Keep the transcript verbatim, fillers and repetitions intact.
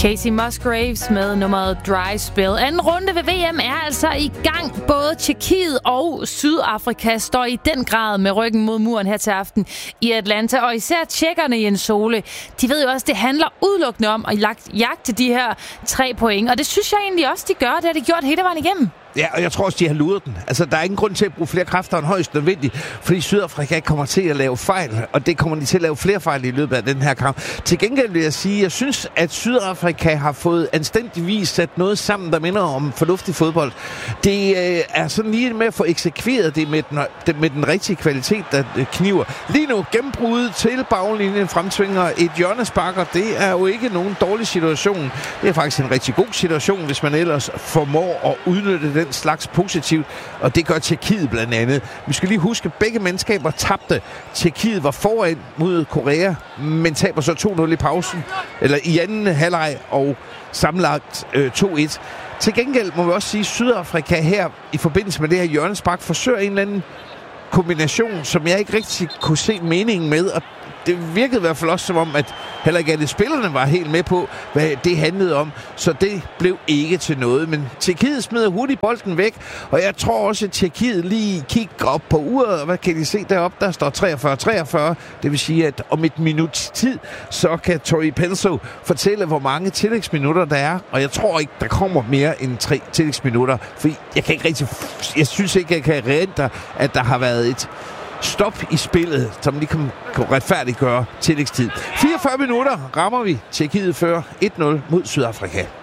Casey Musgraves med nummeret Dry Spell. Anden runde ved V M er altså i gang. Både Tjekkiet og Sydafrika står i den grad med ryggen mod muren her til aften i Atlanta. Og især tjekkerne, Jens Sole, de ved jo også, det handler udelukkende om at jagte de her tre point. Og det synes jeg egentlig også, de gør. Det har de gjort hele vejen igennem. Ja, og jeg tror også, de har luret den. Altså, der er ingen grund til at bruge flere kræfter end højst nødvendigt, fordi Sydafrika kommer til at lave fejl, og det kommer de til at lave flere fejl i løbet af den her kamp. Til gengæld vil jeg sige, at jeg synes, at Sydafrika har fået anstændigvis sat noget sammen, der minder om fornuftig fodbold. Det øh, er sådan lige med at få eksekveret det med den, med den rigtige kvalitet, der kniver. Lige nu gennembruddet til baglinjen fremtvinger et hjørnespark, og det er jo ikke nogen dårlig situation. Det er faktisk en rigtig god situation, hvis man ellers formår at udnytte den slags positivt, og det gør Tjekkiet blandt andet. Vi skal lige huske, at begge mandskaber tabte. Tjekkiet var foran mod Korea, men taber så to nul i pausen, eller i anden halvleg, og sammenlagt øh, to et. Til gengæld må vi også sige, at Sydafrika her, i forbindelse med det her hjørnespark, forsøger en eller anden kombination, som jeg ikke rigtig kunne se meningen med, og det virkede i hvert fald også som om, at heller ikke alle spillerne var helt med på, hvad det handlede om. Så det blev ikke til noget. Men Tjekkiet smider hurtigt bolden væk, og jeg tror også, at Tjekkiet lige kigger op på uret, og hvad kan de se deroppe? Der står treogfyrre treogfyrre. Det vil sige, at om et minuts tid, så kan Tori Penso fortælle, hvor mange tillægsminutter der er. Og jeg tror ikke, der kommer mere end tre tillægsminutter. For jeg kan ikke rigtig... Jeg synes ikke, jeg kan erindre, at der har været et stop i spillet, som de kan retfærdiggøre tillægstid. fireogfyrre minutter rammer vi. Tjekkiet fører et nul mod Sydafrika.